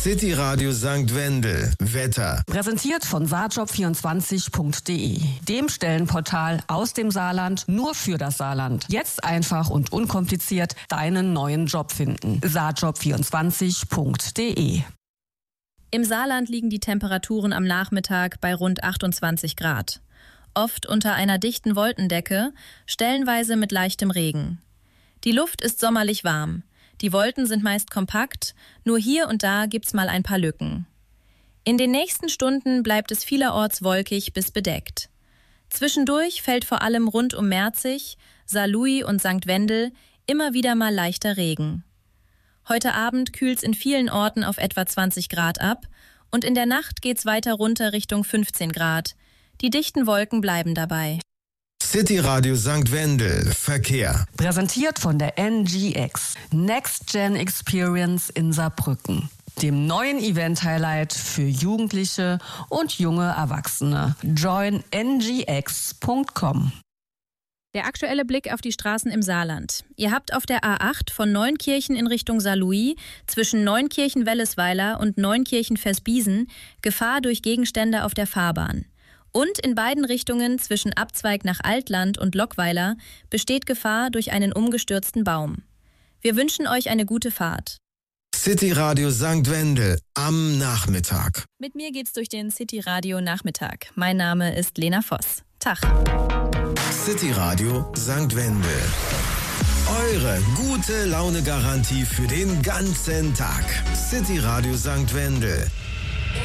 City Radio St. Wendel. Wetter. Präsentiert von saarjob24.de, dem Stellenportal aus dem Saarland nur für das Saarland. Jetzt einfach und unkompliziert deinen neuen Job finden. saarjob24.de. Im Saarland liegen die Temperaturen am Nachmittag bei rund 28 Grad. Oft unter einer dichten Wolkendecke, stellenweise mit leichtem Regen. Die Luft ist sommerlich warm. Die Wolken sind meist kompakt, nur hier und da gibt's mal ein paar Lücken. In den nächsten Stunden bleibt es vielerorts wolkig bis bedeckt. Zwischendurch fällt vor allem rund um Merzig, Saarlouis und St. Wendel immer wieder mal leichter Regen. Heute Abend kühlt's in vielen Orten auf etwa 20 Grad ab und in der Nacht geht's weiter runter Richtung 15 Grad. Die dichten Wolken bleiben dabei. City Radio St. Wendel. Verkehr. Präsentiert von der NGX, Next Gen Experience in Saarbrücken, dem neuen Event-Highlight für Jugendliche und junge Erwachsene. Join ngx.com. Der aktuelle Blick auf die Straßen im Saarland. Ihr habt auf der A8 von Neunkirchen in Richtung Saarlouis zwischen Neunkirchen-Wellesweiler und Neunkirchen-Versbiesen Gefahr durch Gegenstände auf der Fahrbahn. Und in beiden Richtungen zwischen Abzweig nach Altland und Lockweiler besteht Gefahr durch einen umgestürzten Baum. Wir wünschen euch eine gute Fahrt. City Radio St. Wendel am Nachmittag. Mit mir geht's durch den City Radio Nachmittag. Mein Name ist Lena Voss. Tag. City Radio St. Wendel. Eure gute Laune-Garantie für den ganzen Tag. City Radio St. Wendel.